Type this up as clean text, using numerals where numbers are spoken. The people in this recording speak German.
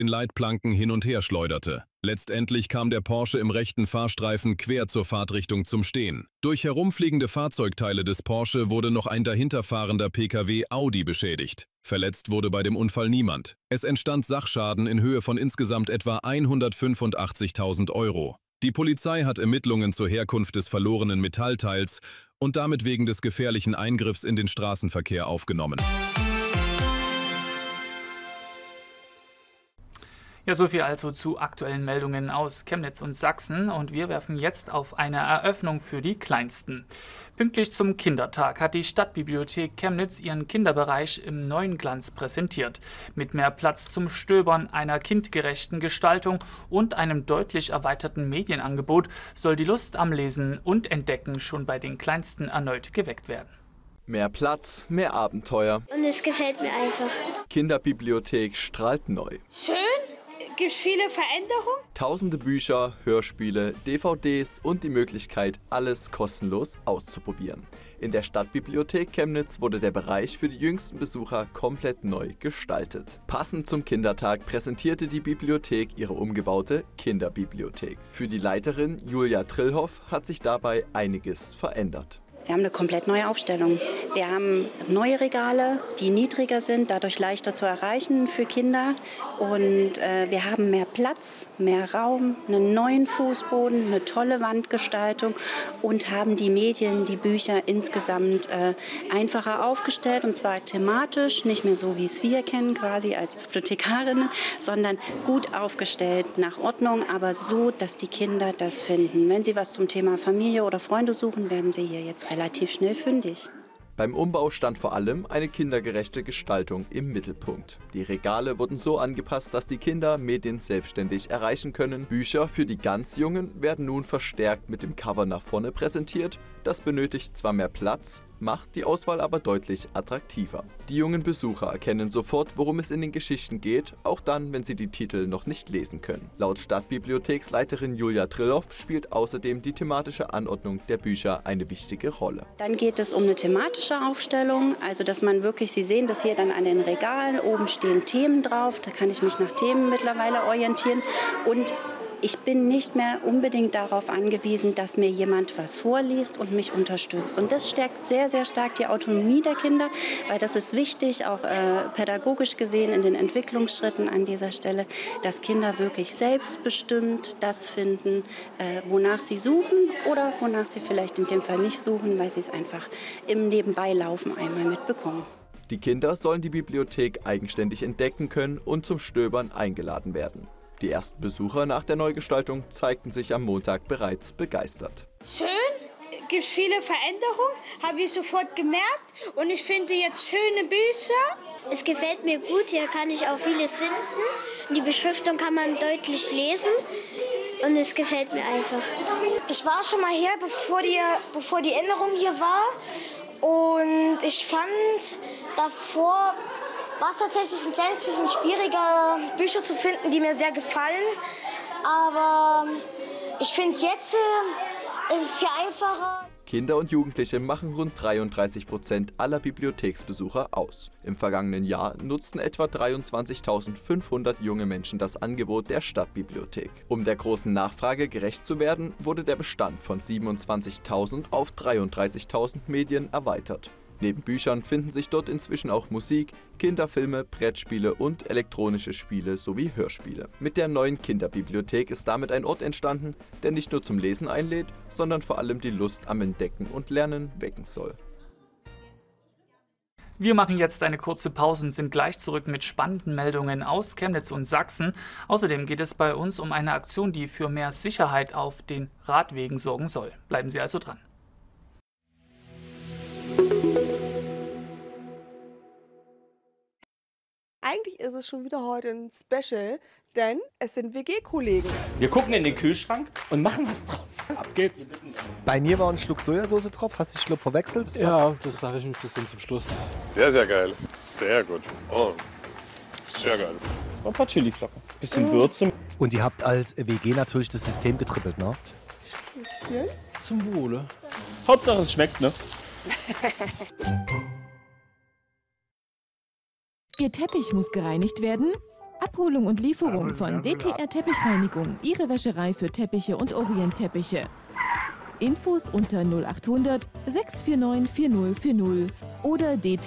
in Leitplanken hin und her schleuderte. Letztendlich kam der Porsche im rechten Fahrstreifen quer zur Fahrtrichtung zum Stehen. Durch herumfliegende Fahrzeugteile des Porsche wurde noch ein dahinterfahrender Pkw Audi beschädigt. Verletzt wurde bei dem Unfall niemand. Es entstand Sachschaden in Höhe von insgesamt etwa 185.000 Euro. Die Polizei hat Ermittlungen zur Herkunft des verlorenen Metallteils und damit wegen des gefährlichen Eingriffs in den Straßenverkehr aufgenommen. Ja, soviel also zu aktuellen Meldungen aus Chemnitz und Sachsen und wir werfen jetzt auf eine Eröffnung für die Kleinsten. Pünktlich zum Kindertag hat die Stadtbibliothek Chemnitz ihren Kinderbereich im neuen Glanz präsentiert. Mit mehr Platz zum Stöbern, einer kindgerechten Gestaltung und einem deutlich erweiterten Medienangebot soll die Lust am Lesen und Entdecken schon bei den Kleinsten erneut geweckt werden. Mehr Platz, mehr Abenteuer. Und es gefällt mir einfach. Kinderbibliothek strahlt neu. Schön, gibt viele Veränderungen. Tausende Bücher, Hörspiele, DVDs und die Möglichkeit, alles kostenlos auszuprobieren. In der Stadtbibliothek Chemnitz wurde der Bereich für die jüngsten Besucher komplett neu gestaltet. Passend zum Kindertag präsentierte die Bibliothek ihre umgebaute Kinderbibliothek. Für die Leiterin Julia Trillhoff hat sich dabei einiges verändert. Wir haben eine komplett neue Aufstellung. Wir haben neue Regale, die niedriger sind, dadurch leichter zu erreichen für Kinder. Und wir haben mehr Platz, mehr Raum, einen neuen Fußboden, eine tolle Wandgestaltung und haben die Medien, die Bücher insgesamt einfacher aufgestellt. Und zwar thematisch, nicht mehr so, wie es wir kennen, quasi als Bibliothekarinnen, sondern gut aufgestellt, nach Ordnung, aber so, dass die Kinder das finden. Wenn sie was zum Thema Familie oder Freunde suchen, werden sie hier jetzt relativ schnell fündig. Beim Umbau stand vor allem eine kindergerechte Gestaltung im Mittelpunkt. Die Regale wurden so angepasst, dass die Kinder Medien selbstständig erreichen können. Bücher für die ganz Jungen werden nun verstärkt mit dem Cover nach vorne präsentiert. Das benötigt zwar mehr Platz, macht die Auswahl aber deutlich attraktiver. Die jungen Besucher erkennen sofort, worum es in den Geschichten geht, auch dann, wenn sie die Titel noch nicht lesen können. Laut Stadtbibliotheksleiterin Julia Trillhoff spielt außerdem die thematische Anordnung der Bücher eine wichtige Rolle. Dann geht es um eine thematische Aufstellung, also dass man wirklich, Sie sehen das hier dann an den Regalen, oben stehen Themen drauf, da kann ich mich nach Themen mittlerweile orientieren und ich bin nicht mehr unbedingt darauf angewiesen, dass mir jemand was vorliest und mich unterstützt. Und das stärkt sehr, sehr stark die Autonomie der Kinder, weil das ist wichtig, auch pädagogisch gesehen in den Entwicklungsschritten an dieser Stelle, dass Kinder wirklich selbstbestimmt das finden, wonach sie suchen oder wonach sie vielleicht in dem Fall nicht suchen, weil sie es einfach im Nebenbeilaufen einmal mitbekommen. Die Kinder sollen die Bibliothek eigenständig entdecken können und zum Stöbern eingeladen werden. Die ersten Besucher nach der Neugestaltung zeigten sich am Montag bereits begeistert. Schön, gibt viele Veränderungen, habe ich sofort gemerkt. Und ich finde jetzt schöne Bücher. Es gefällt mir gut, hier kann ich auch vieles finden. Die Beschriftung kann man deutlich lesen und es gefällt mir einfach. Ich war schon mal hier, bevor die Änderung hier war. Und ich fand davor war es tatsächlich ein kleines bisschen schwieriger, Bücher zu finden, die mir sehr gefallen. Aber ich finde jetzt ist es viel einfacher. Kinder und Jugendliche machen rund 33% aller Bibliotheksbesucher aus. Im vergangenen Jahr nutzten etwa 23.500 junge Menschen das Angebot der Stadtbibliothek. Um der großen Nachfrage gerecht zu werden, wurde der Bestand von 27.000 auf 33.000 Medien erweitert. Neben Büchern finden sich dort inzwischen auch Musik, Kinderfilme, Brettspiele und elektronische Spiele sowie Hörspiele. Mit der neuen Kinderbibliothek ist damit ein Ort entstanden, der nicht nur zum Lesen einlädt, sondern vor allem die Lust am Entdecken und Lernen wecken soll. Wir machen jetzt eine kurze Pause und sind gleich zurück mit spannenden Meldungen aus Chemnitz und Sachsen. Außerdem geht es bei uns um eine Aktion, die für mehr Sicherheit auf den Radwegen sorgen soll. Bleiben Sie also dran. Eigentlich ist es schon wieder heute ein Special, denn es sind WG-Kollegen. Wir gucken in den Kühlschrank und machen was draus. Ab geht's. Bei mir war ein Schluck Sojasauce drauf. Hast du den Schluck verwechselt? Ja, das habe ich ein bisschen zum Schluss. Sehr, sehr geil. Sehr gut. Oh, sehr geil. Ein paar Chiliflocken. Bisschen Würze. Und ihr habt als WG natürlich das System getrippelt, ne? Hier? Zum Wohle. Hauptsache es schmeckt, ne? Ihr Teppich muss gereinigt werden? Abholung und Lieferung von DTR Teppichreinigung, Ihre Wäscherei für Teppiche und Orientteppiche. Infos unter 0800 649 4040 oder DTR